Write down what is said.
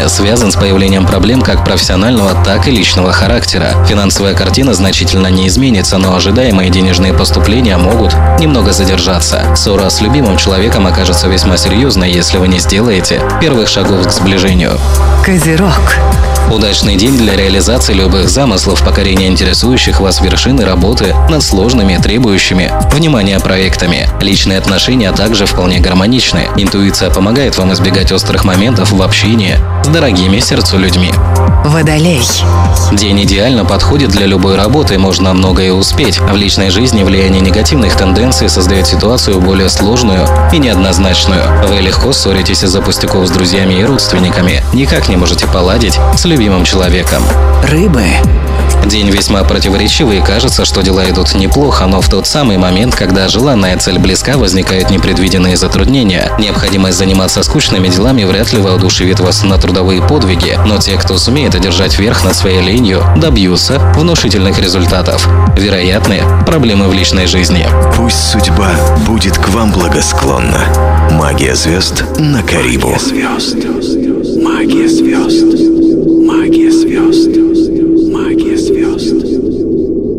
жизни связан с появлением проблем как профессионального, так и личного характера. Финансовая картина значительно не изменится, но ожидаемые денежные поступления могут немного задержаться. Ссора с любимым человеком окажется весьма серьезной, если вы не сделаете первых шагов к сближению. Козерог. Удачный день для реализации любых замыслов, покорения интересующих вас вершин и работы над сложными, требующими внимания проектами. Личные отношения также вполне гармоничны. Интуиция помогает вам избегать острых моментов в общении с дорогими сердцу людьми. Водолей. День идеально подходит для любой работы, можно многое успеть. В личной жизни влияние негативных тенденций создает ситуацию более сложную и неоднозначную. Вы легко ссоритесь из-за пустяков с друзьями и родственниками, никак не можете поладить с любимым человеком. Рыбы. День весьма противоречивый, и кажется, что дела идут неплохо, но в тот самый момент, когда желанная цель близка, возникают непредвиденные затруднения. Необходимость заниматься скучными делами вряд ли воодушевит вас на трудовые подвиги, но те, кто сумеет одержать верх над своей ленью, добьются внушительных результатов. Вероятны проблемы в личной жизни. Пусть судьба будет к вам благосклонна. Магия звезд на Карибу. Магия звезд.